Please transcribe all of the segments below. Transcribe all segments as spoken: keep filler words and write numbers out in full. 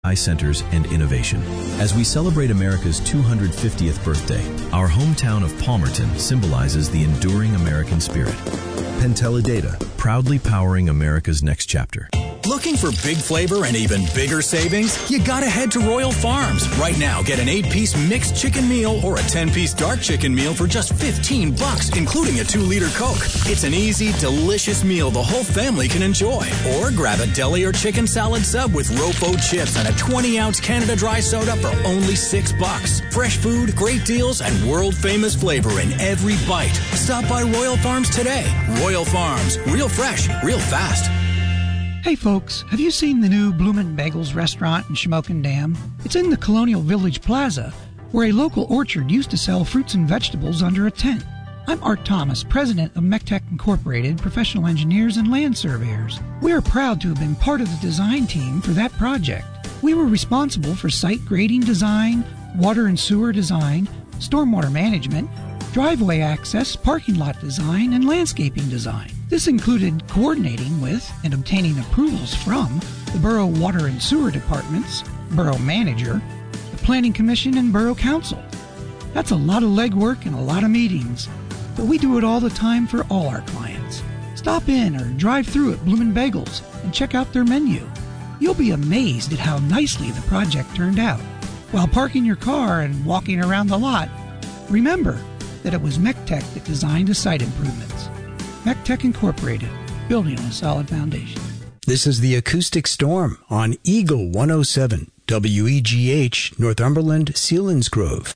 eye centers, and innovation. As we celebrate America's two hundred fiftieth birthday, our hometown of Palmerton symbolizes the enduring American spirit. Pentella Data, proudly powering America's next chapter. Looking for big flavor and even bigger savings? You gotta head to Royal Farms. Right now, get an eight-piece mixed chicken meal or a ten-piece dark chicken meal for just fifteen bucks, including a two-liter Coke. It's an easy, delicious meal the whole family can enjoy. Or grab a deli or chicken salad sub with Rofo chips and a twenty-ounce Canada Dry soda for only six bucks. Fresh food, great deals, and world-famous flavor in every bite. Stop by Royal Farms today. Royal Farms. Real fresh, real fast. Hey folks, have you seen the new Bloomin' Bagels restaurant in Shamokin Dam? It's in the Colonial Village Plaza, where a local orchard used to sell fruits and vegetables under a tent. I'm Art Thomas, president of MECTEC Incorporated, professional engineers and land surveyors. We are proud to have been part of the design team for that project. We were responsible for site grading design, water and sewer design, stormwater management, driveway access, parking lot design, and landscaping design. This included coordinating with and obtaining approvals from the Borough Water and Sewer Departments, Borough Manager, the Planning Commission, and Borough Council. That's a lot of legwork and a lot of meetings, but we do it all the time for all our clients. Stop in or drive through at Bloomin' Bagels and check out their menu. You'll be amazed at how nicely the project turned out. While parking your car and walking around the lot, remember that it was MECTEC that designed the site improvements. MECTEC Incorporated, building on a solid foundation. This is the Acoustic Storm on Eagle one oh seven, W E G H, Northumberland, Selinsgrove.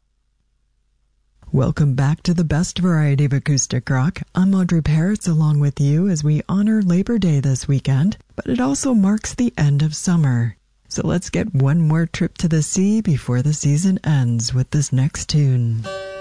Welcome back to the best variety of acoustic rock. I'm Audrey Parrots along with you as we honor Labor Day this weekend, but it also marks the end of summer. So let's get one more trip to the sea before the season ends with this next tune.